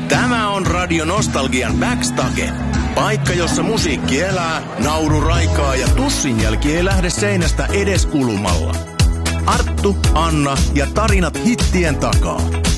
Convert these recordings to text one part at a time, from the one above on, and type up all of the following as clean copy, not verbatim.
Tämä on Radio Nostalgian Backstage. Paikka, jossa musiikki elää, nauru raikaa ja tussin jälki ei lähde seinästä edes kulumalla. Arttu, Anna ja tarinat hittien takaa.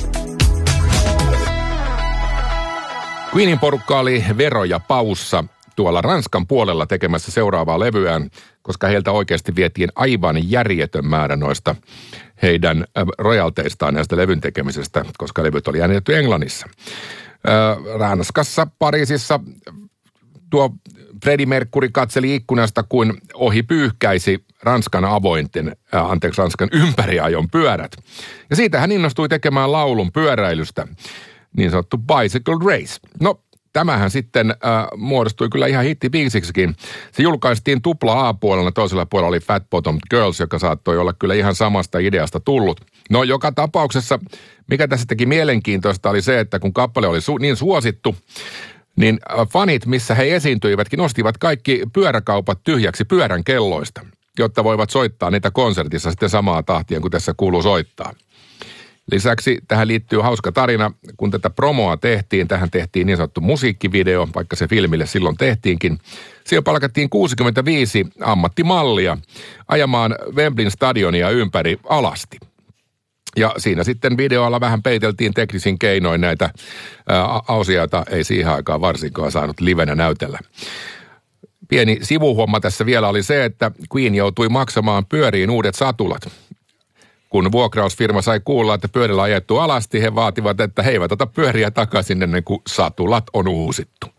Queenin porukka oli Vero ja Paussa tuolla Ranskan puolella tekemässä seuraavaa levyään, koska heiltä oikeasti vietiin aivan järjetön määrä noista heidän royalteistaan näistä levyn tekemisestä, koska levyt oli äänitetty Englannissa. Ranskassa, Pariisissa tuo Freddie Mercury katseli ikkunasta, kun ohi pyyhkäisi Ranskan ympäriajon pyörät. Ja siitä hän innostui tekemään laulun pyöräilystä, niin sanottu Bicycle Race. No, tämähän sitten muodostui kyllä ihan hittibiisiksikin. Se julkaistiin tupla A-puolella, toisella puolella oli Fat Bottomed Girls, joka saattoi olla kyllä ihan samasta ideasta tullut. No, joka tapauksessa, mikä tässä teki mielenkiintoista oli se, että kun kappale oli niin suosittu, niin fanit, missä he esiintyivätkin, ostivat kaikki pyöräkaupat tyhjäksi pyörän kelloista, jotta voivat soittaa niitä konsertissa sitten samaa tahtia kuin tässä kuuluu soittaa. Lisäksi tähän liittyy hauska tarina, kun tätä promoa tehtiin, tähän tehtiin niin sanottu musiikkivideo, vaikka se filmille silloin tehtiinkin. Siellä palkattiin 65 ammattimallia ajamaan Wembleyn stadionia ympäri alasti. Ja siinä sitten videolla vähän peiteltiin teknisin keinoin näitä osioita, ei siihen aikaan varsinkaan saanut livenä näytellä. Pieni sivuhomma tässä vielä oli se, että Queen joutui maksamaan pyöriin uudet satulat. Kun vuokrausfirma sai kuulla, että pyörillä on ajettu alasti, he vaativat, että he eivät ota pyöriä takaisin ennen kuin satulat on uusittu.